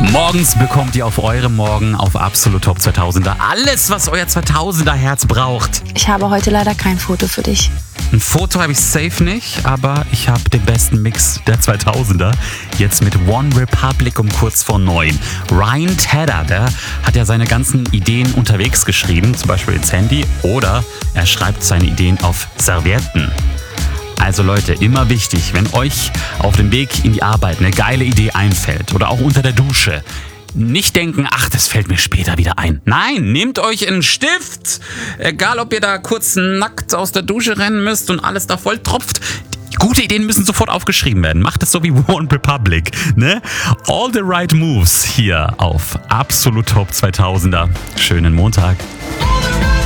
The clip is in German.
Morgens bekommt ihr auf eurem Morgen auf Absolut Top 2000er alles, was euer 2000er Herz braucht. Ich habe heute leider kein Foto für dich. Ein Foto habe ich safe nicht, aber ich habe den besten Mix der 2000er. Jetzt mit One Republic um kurz vor 9. Ryan Tedder, der hat ja seine ganzen Ideen unterwegs geschrieben, zum Beispiel ins Handy, oder er schreibt seine Ideen auf Servietten. Also Leute, immer wichtig, wenn euch auf dem Weg in die Arbeit eine geile Idee einfällt oder auch unter der Dusche, nicht denken, ach, das fällt mir später wieder ein. Nein, nehmt euch einen Stift, egal ob ihr da kurz nackt aus der Dusche rennen müsst und alles da voll tropft. Gute Ideen müssen sofort aufgeschrieben werden. Macht es so wie One Republic, ne? All the right moves hier auf Absolut Top 2000er. Schönen Montag.